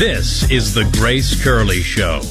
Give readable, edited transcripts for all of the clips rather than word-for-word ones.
This is the Grace Curley Show.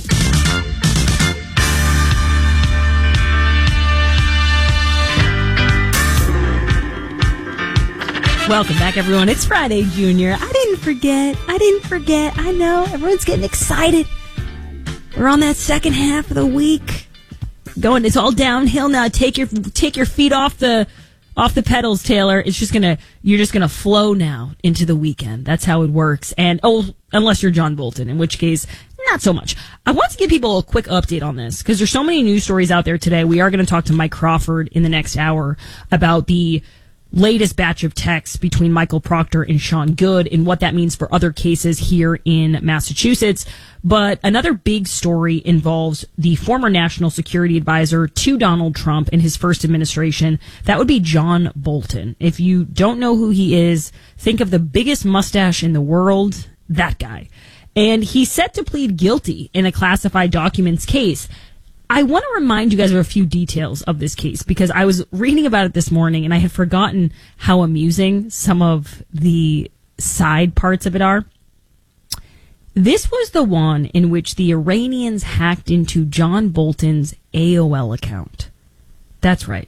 Welcome back, everyone. It's Friday, Junior. I didn't forget. I know. Everyone's getting excited. We're on that second half of the week. It's all downhill now. Take your feet off the pedals, Taylor. You're just gonna flow now into the weekend. That's how it works. And unless you're John Bolton, in which case, not so much. I want to give people a quick update on this because there's so many news stories out there today. We are going to talk to Mike Crawford in the next hour about the latest batch of texts between Michael Proctor and Sean Good and what that means for other cases here in Massachusetts. But another big story involves the former national security advisor to Donald Trump in his first administration. That would be John Bolton. If you don't know who he is, think of the biggest mustache in the world, that guy. And he's set to plead guilty in a classified documents case. I want to remind you guys of a few details of this case because I was reading about it this morning and I had forgotten how amusing some of the side parts of it are. This was the one in which the Iranians hacked into John Bolton's AOL account. That's right.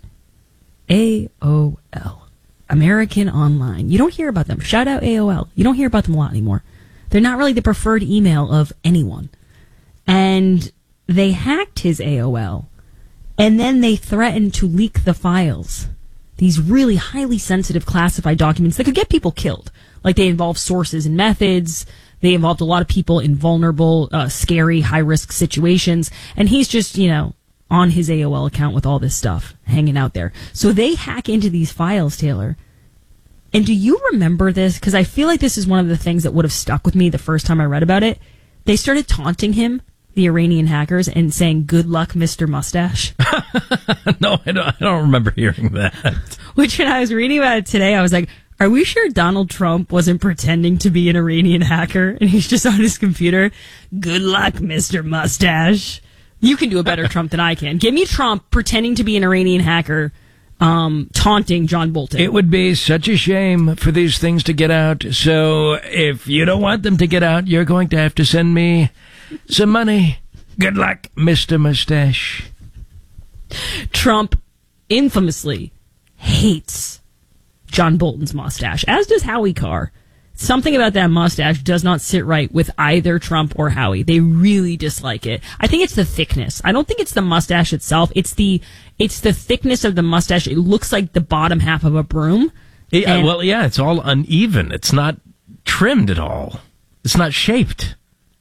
AOL. American Online. You don't hear about them. Shout out AOL. You don't hear about them a lot anymore. They're not really the preferred email of anyone. And they hacked his AOL, and then they threatened to leak the files. These really highly sensitive classified documents that could get people killed. Like they involve sources and methods. They involved a lot of people in vulnerable, scary, high-risk situations. And he's just, on his AOL account with all this stuff hanging out there. So they hack into these files, Taylor. And do you remember this? Because I feel like this is one of the things that would have stuck with me the first time I read about it. They started taunting him, the Iranian hackers, and saying, "Good luck, Mr. Mustache." No, I don't remember hearing that. Which, when I was reading about it today, I was like, are we sure Donald Trump wasn't pretending to be an Iranian hacker and he's just on his computer? "Good luck, Mr. Mustache." You can do a better Trump than I can. Give me Trump pretending to be an Iranian hacker, taunting John Bolton. It would be such a shame for these things to get out. So if you don't want them to get out, you're going to have to send me some money. Good luck, Mr. Mustache. Trump infamously hates John Bolton's mustache, as does Howie Carr. Something about that mustache does not sit right with either Trump or Howie. They really dislike it. I think it's the thickness. I don't think it's the mustache itself. It's the thickness of the mustache. It looks like the bottom half of a broom. It's all uneven. It's not trimmed at all. It's not shaped.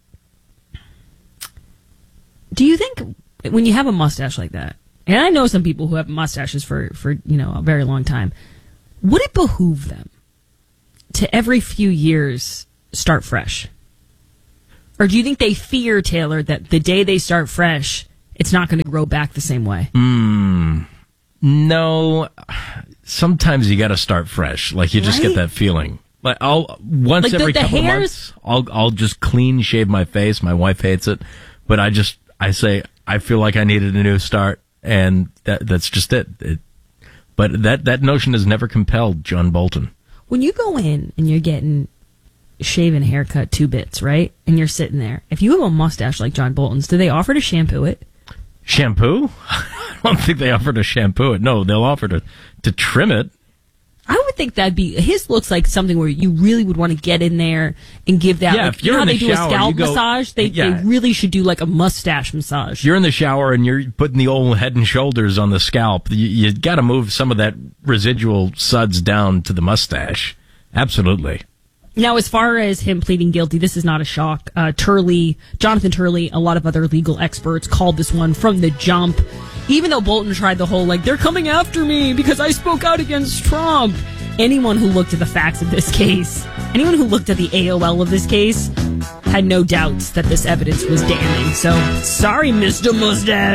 Do you think when you have a mustache like that, and I know some people who have mustaches for a very long time, would it behoove them to every few years start fresh? Or do you think they fear, Taylor, that the day they start fresh, it's not going to grow back the same way? No. Sometimes you got to start fresh. Like you just get that feeling. Like every couple of months, I'll just clean shave my face. My wife hates it, but I say I feel like I needed a new start, and that's just it. But that notion has never compelled John Bolton. When you go in and you're getting shaven haircut 2 bits, right? And you're sitting there. If you have a mustache like John Bolton's, do they offer to shampoo it? Shampoo? I don't think they offer to shampoo it. No, they'll offer to trim it. I would think his looks like something where you really would want to get in there and give that. Yeah, if you're in the shower, they do a scalp massage. They really should do like a mustache massage. You're in the shower and you're putting the old Head and Shoulders on the scalp. You got to move some of that residual suds down to the mustache. Absolutely. Now, as far as him pleading guilty, this is not a shock. Jonathan Turley, a lot of other legal experts called this one from the jump. Even though Bolton tried the whole, they're coming after me because I spoke out against Trump. Anyone who looked at the facts of this case, anyone who looked at the AOL of this case, had no doubts that this evidence was damning. So, sorry, Mr. Mustache.